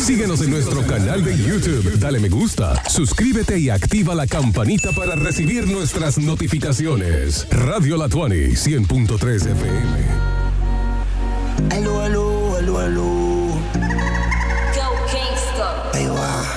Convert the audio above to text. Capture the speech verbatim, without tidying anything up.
Síguenos en nuestro canal de YouTube. Dale me gusta, suscríbete y activa la campanita para recibir nuestras notificaciones. Radio La Tuani, cien punto tres F M. Aló, aló.